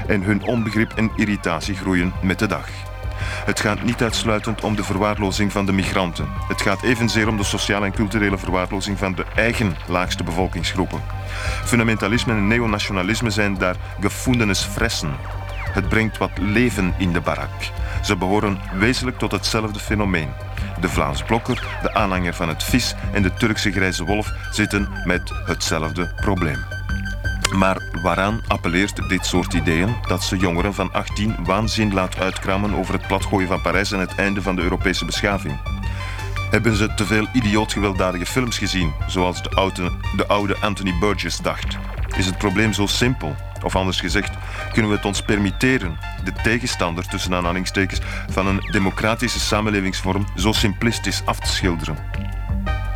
en hun onbegrip en irritatie groeien met de dag. Het gaat niet uitsluitend om de verwaarlozing van de migranten. Het gaat evenzeer om de sociale en culturele verwaarlozing van de eigen laagste bevolkingsgroepen. Fundamentalisme en neonationalisme zijn daar gefundenes fressen. Het brengt wat leven in de barak. Ze behoren wezenlijk tot hetzelfde fenomeen. De Vlaams Blokker, de aanhanger van het vis en de Turkse grijze wolf zitten met hetzelfde probleem. Maar waaraan appelleert dit soort ideeën dat ze jongeren van 18 waanzin laat uitkramen over het platgooien van Parijs en het einde van de Europese beschaving? Hebben ze te veel idioot gewelddadige films gezien, zoals de oude Anthony Burgess dacht? Is het probleem zo simpel? Of anders gezegd, kunnen we het ons permitteren de tegenstander tussen aanhalingstekens van een democratische samenlevingsvorm zo simplistisch af te schilderen?